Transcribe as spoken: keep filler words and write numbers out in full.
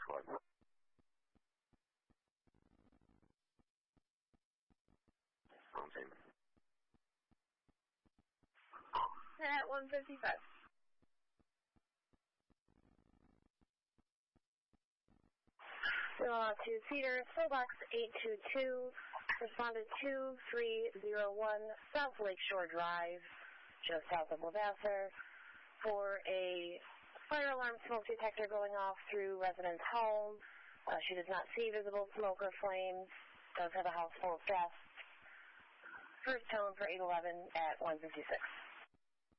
one. Okay. At one fifty-five. Uh, to Cedar, Soulbox eight two two, responded two three zero one, South Lakeshore Drive, just south of Levasseur, for a fire alarm smoke detector going off through residence home. Uh, she does not see visible smoke or flames, does have a house full of guests. First tone for eight eleven at one fifty-six.